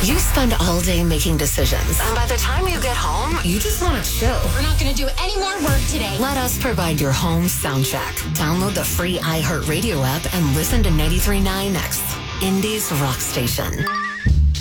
You spend all day making decisions, and by the time you get home, you just want to chill. We're not going to do any more work today. Let us provide your home sound check. Download the free iHeartRadio app and listen to 93.9 X, Indy's rock station.